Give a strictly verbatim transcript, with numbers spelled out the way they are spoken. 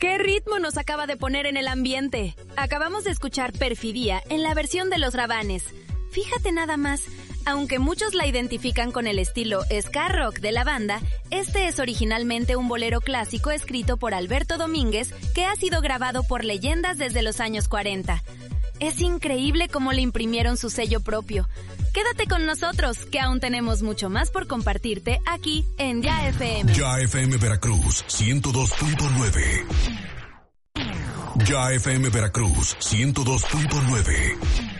¡Qué ritmo nos acaba de poner en el ambiente! Acabamos de escuchar Perfidia en la versión de Los Rabanes. Fíjate nada más, aunque muchos la identifican con el estilo ska rock de la banda, este es originalmente un bolero clásico escrito por Alberto Domínguez que ha sido grabado por leyendas desde los años cuarenta. Es increíble cómo le imprimieron su sello propio. Quédate con nosotros, que aún tenemos mucho más por compartirte aquí en Ya F M. Ya F M Veracruz, ciento dos punto nueve. Ya F M Veracruz, ciento dos punto nueve.